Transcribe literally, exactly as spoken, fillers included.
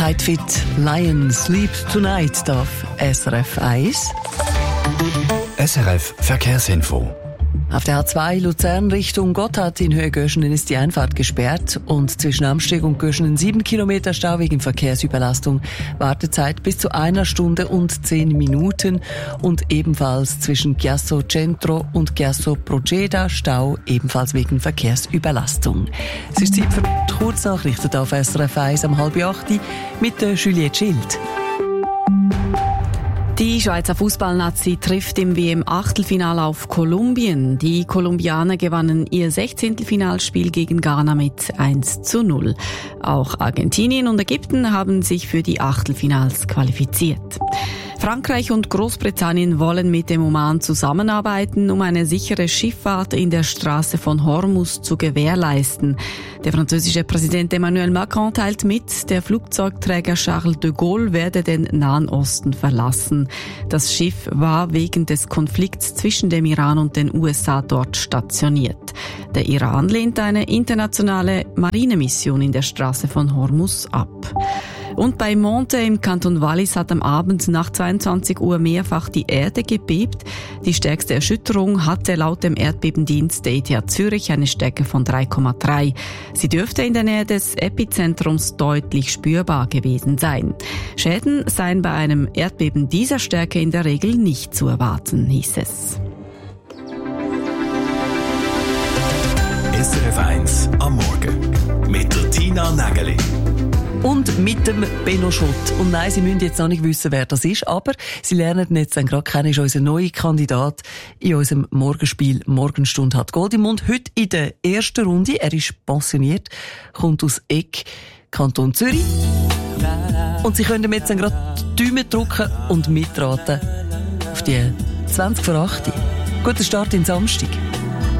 Kite Fit Lion Sleep Tonight auf S R F eins. S R F Verkehrsinfo. Auf der A zwei Luzern Richtung Gotthard in Höhe Göschenen ist die Einfahrt gesperrt und zwischen Amsteg und Göschenen sieben Kilometer Stau wegen Verkehrsüberlastung. Wartezeit bis zu einer Stunde und zehn Minuten und ebenfalls zwischen Chiasso Centro und Chiasso Proceda Stau ebenfalls wegen Verkehrsüberlastung. Es ist Zeit für die Kurznachrichten auf S R F eins am halb acht mit der Juliette Schild. Die Schweizer Fußballnazi trifft im W M-Achtelfinale auf Kolumbien. Die Kolumbianer gewannen ihr Sechzehntelfinalspiel gegen Ghana mit eins zu null. Auch Argentinien und Ägypten haben sich für die Achtelfinals qualifiziert. Frankreich und Großbritannien wollen mit dem Oman zusammenarbeiten, um eine sichere Schifffahrt in der Straße von Hormuz zu gewährleisten. Der französische Präsident Emmanuel Macron teilt mit, der Flugzeugträger Charles de Gaulle werde den Nahen Osten verlassen. Das Schiff war wegen des Konflikts zwischen dem Iran und den U S A dort stationiert. Der Iran lehnt eine internationale Marinemission in der Straße von Hormuz ab. Und bei Monte im Kanton Wallis hat am Abend nach zweiundzwanzig Uhr mehrfach die Erde gebebt. Die stärkste Erschütterung hatte laut dem Erdbebendienst der E T H Zürich eine Stärke von drei Komma drei. Sie dürfte in der Nähe des Epizentrums deutlich spürbar gewesen sein. Schäden seien bei einem Erdbeben dieser Stärke in der Regel nicht zu erwarten, hieß es. S R F eins am Morgen mit der Tina Nägeli. Und mit dem Benno Schott. Und nein, Sie müssen jetzt noch nicht wissen, wer das ist, aber Sie lernen ihn jetzt dann gerade kennen, ist unser neuer Kandidat in unserem Morgenspiel «Morgenstunde hat Gold im Mund». Heute in der ersten Runde. Er ist pensioniert, kommt aus Egg, Kanton Zürich. Und Sie können ihm jetzt dann gerade die Daumen drücken und mitraten auf die zwanzig vor acht. Guten Start in Samstag.